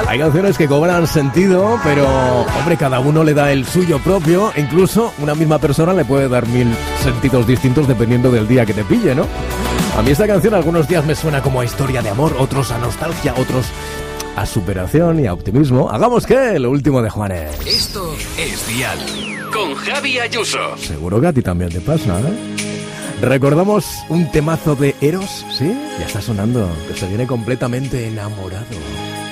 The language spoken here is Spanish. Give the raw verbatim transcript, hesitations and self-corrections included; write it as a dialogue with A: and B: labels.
A: Hay canciones que cobran sentido, pero, hombre, cada uno le da el suyo propio. E incluso una misma persona le puede dar mil sentidos distintos dependiendo del día que te pille, ¿no? A mí esta canción algunos días me suena como a historia de amor, otros a nostalgia, otros a superación y a optimismo. ¿Hagamos qué? Lo último de Juanes.
B: Esto es Dial, con Javi Ayuso.
A: Seguro que a ti también te pasa, ¿eh? Recordamos un temazo de Eros, ¿sí? Ya está sonando, que se viene completamente enamorado.